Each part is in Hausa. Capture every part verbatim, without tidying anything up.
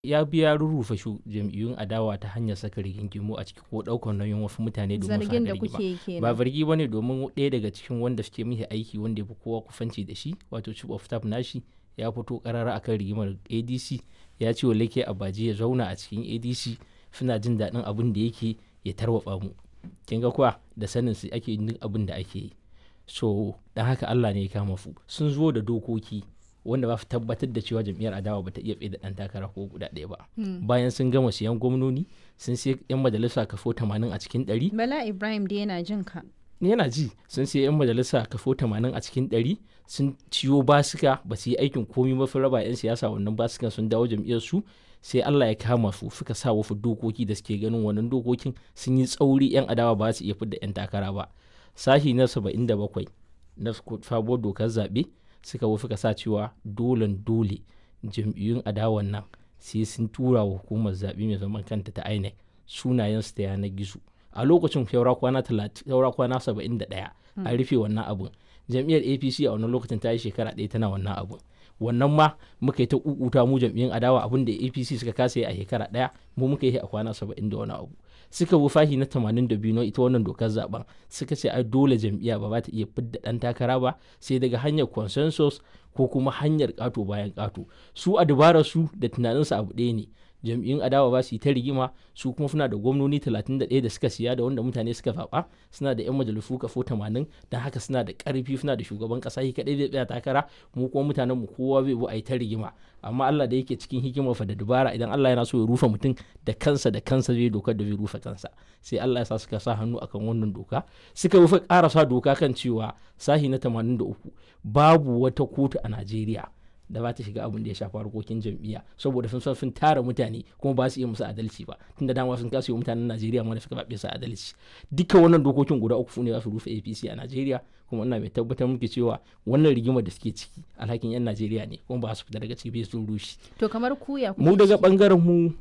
ya biya rurrufe shu jam'iyyun adawa ta hanyar saka rigingimu a ciki ko ɗaukar nauyin wasu mutane domin su zargin haɗa da kuke yi rigima. kenan. Ba zargi ba ne domin ɗaya daga cikin wanda suke mishi aiki wanda ya fi kowa kufanci da shi wato chief of staff nashi ya fito karara akan rigimar A D C ya ce wa Leke Abaji ya zauna a cikin A D C suna jin daɗin abin da yake ya tarwatsa mu. Kin ga kuwa da sanin su ake yin abin da ake yi. So dan haka Allah ne ya kama su. Sun zo da dokoki wanda ba su tabbatar da cewa jam'iyyar adawa ba ta iya tsaye da ɗan takara ko guda ɗaya ba. Bayan sun gama siyan gwamnoni sun sai 'yan majalisa kafo tamanin a cikin ɗari. Bala Ibrahim dai yana jin ka. Yana ji sun sai 'yan majalisa kafo tamanin a cikin ɗari sun ciyo basika ba su yi aikin komi ba sun raba 'yan siyasa wannan basikan sun dawo jam'iyyar su sai Allah ya kama su suka sa wasu dokoki da suke ganin wannan dokokin sun yi tsauri 'yan adawa ba su iya fidda 'yan takara ba. Sashi na saba'in da bakwai na sabuwar dokar zaɓe suka wo suka sa cewa dolen dole jam'iyyun adawan nan sai sun tura wa hukumar zaɓe mai zaman kanta ta I N E C sunayensu ta yanar gizo. A lokacin saura kwana saura kwana saba'in da ɗaya an rufe wannan abun. Jam'iyyar A P C a wannan lokacin ta yi shekara ɗaya tana wannan abun. Wannan ma muka yi ta kukuta mu jam'iyyun adawa abin da A P C suka kasa yi a shekara ɗaya mu muka yi a kwana saba'in da wani abu. Suka bi fahi na tamanin da biyu na ita wannan dokar zaben suka ce ai dole jam'iyya ba za ta iya fidda ɗan takara ba sai daga hanyar consensus ko kuma hanyar ƙato bayan ƙato. Su a dabarar su da tunaninsu abu ɗaya ne. Jam'iyyun adawa ba su yi ta rigima su kuma suna da gwamnoni talatin da ɗaya da suka siya da wanda mutane suka zaɓa suna da 'yan majalisu kafo tamanin don haka suna da ƙarfi suna da shugaban ƙasa shi kaɗai zai tsaya takara mu kuma mutanen mu kowa zai bu a yi ta rigima amma Allah da yake cikin hikimar fa da dubara idan Allah yana so ya rufe mutum da kansa da kansa zai dokar da zai rufe kansa sai Allah ya sa suka sa hannu akan wannan doka suka rufe ƙarasa doka kan cewa sahi na tamanin da uku babu wata kotu a Najeriya da ba ta shiga abin da ya shafi harkokin jam'iyya saboda sun san sun tara mutane kuma ba su iya musu adalci ba tunda dama sun kasa yi mutanen Najeriya ma da suka babe su adalci duka wannan dokokin guda uku ne za su rufe A P C a Najeriya kuma ina mai tabbatar muke cewa wannan rigimar da suke ciki alhakin yan Najeriya ne kuma ba su fita daga ciki bai sun rushe. To kamar ku ya mu daga bangaren mu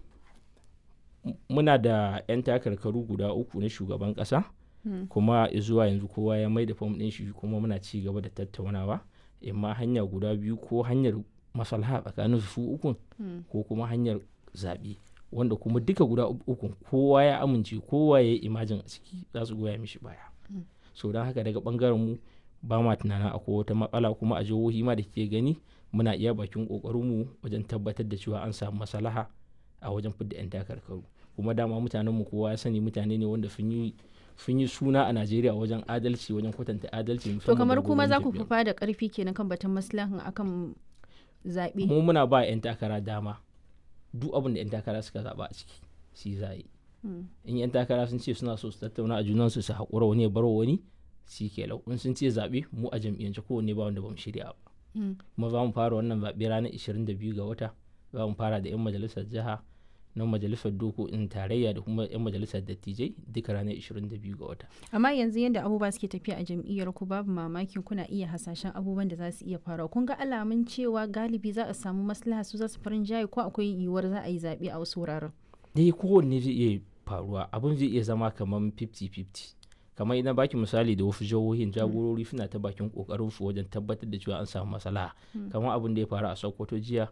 muna da yan takarkaru guda uku na shugaban kasa kuma zuwa yanzu kowa ya mai da fam din shi kuma muna ci gaba da tattaunawa imma hanya guda biyu ko hanyar maslaha tsakanin su ukun ko kuma hanyar zaɓe wanda kuma duka guda ukun kowa ya amince kowa ya yi imajin a ciki za su goya mishi baya so don haka daga bangaren mu ba ma tunanin akwai wata matsala kuma a jihohi ma da ke gani muna iya bakin kokarin mu wajen tabbatar da cewa an samu maslaha a wajen fidda yan takarkaru kuma dama mutanen mu kowa ya sani mutane ne wanda sun yi sun yi suna a Najeriya wajen adalci wajen kwatanta adalci. To kamar kuma za ku fufa da karfi kenan kan batun maslahan akan zaɓe. Mu muna ba 'yan takara dama duk abin da 'yan takara suka zaɓa a ciki shi za yi. In 'yan takara sun ce suna so su tattauna a junansu su haƙura wani ya bar wani shi ke lau. In sun ce zaɓe mu a jam'iyyance kowanne ba wanda ba mu shirya ba. Kuma za mu fara wannan zaɓe ranar ishirin da biyu ga wata za mu fara da 'yan majalisar jiha na majalisar dokokin tarayya da kuma 'yan majalisar dattijai duka ranar ishirin da biyu ga wata. Amma yanzu yadda abubuwa suke tafiya a jam'iyyar ku babu mamakin kuna iya hasashen abubuwan da za su iya faruwa. Kun ga alamun cewa galibi za a samu maslaha su za su farin jaye ko akwai yiwuwar za a yi zaɓe a wasu wuraren. Dai kowanne zai iya faruwa abin zai iya zama kamar fifty fifty. Kamar ina baki misali da wasu jihohin jagorori suna ta bakin kokarin su wajen tabbatar da cewa an samu maslaha. Kamar abin da ya faru a Sokoto jiya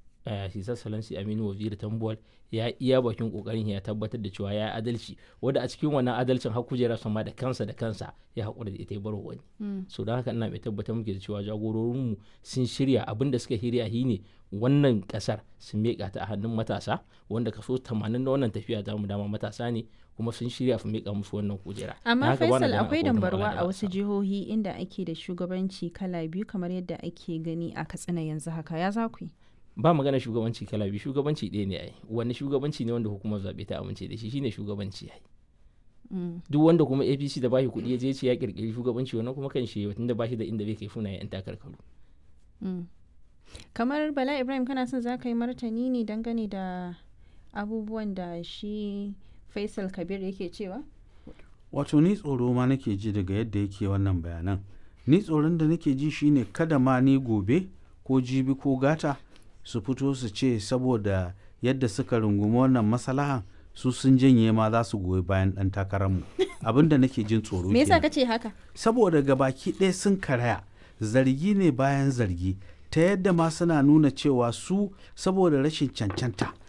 Sisa Salansi Aminu Waziri Tambuwal ya iya bakin kokarin ya tabbatar da cewa ya yi adalci wanda a cikin wannan adalcin har kujera sama da kansa da kansa ya haƙura da ita ya baro wani. So don haka ina mai tabbatar muke da cewa jagororinmu sun shirya abin da suka shirya shi ne wannan kasar sun miƙa ta a hannun matasa wanda kaso tamanin na wannan tafiya za mu dama matasa ne kuma sun shirya su miƙa musu wannan kujera. Amma Faisal akwai dambarwa a wasu jihohi inda ake da shugabanci kala biyu kamar yadda ake gani a Katsina yanzu haka ya za ku yi? Ba magana shugabanci kala biyu shugabanci ɗaya ne ai wani shugabanci ne wanda hukumar zaɓe ta amince da shi shine shugabanci ai duk wanda kuma A P C da bashi kuɗi ya je ce ya kirkiri shugabanci wannan kuma kan shi tunda bashi da inda bai kai funa yan takarkaru. Kamar Bala Ibrahim kana son za ka yi martani ne dangane da abubuwan da shi Faisal Kabir yake cewa? Wato ni tsoro ma nake ji daga yadda yake wannan bayanan ni tsoron da nake ji shine kada ma ni gobe ko jibi ko gata su fito su ce saboda yadda suka rungumi wannan masalahan su sun janye ma za su goyi bayan dan takararmu abinda nake jin tsoro me yasa kace haka saboda gabaki ɗaya sun karaya zargi ne bayan zargi ta yadda ma suna nuna cewa su saboda rashin cancanta